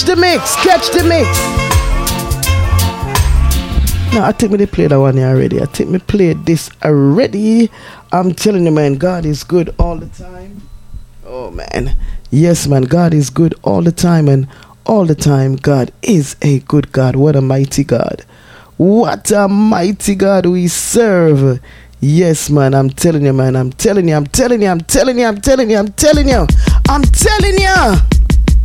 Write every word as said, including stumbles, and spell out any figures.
Catch the mix, catch the mix. No, I think me they played that one here already. I think me played this already. I'm telling you, man, God is good all the time. Oh, man. Yes, man, God is good all the time, and all the time, God is a good God. What a mighty God. What a mighty God we serve. Yes, man, I'm telling you, man. I'm telling you, I'm telling you, I'm telling you, I'm telling you, I'm telling you. I'm telling you.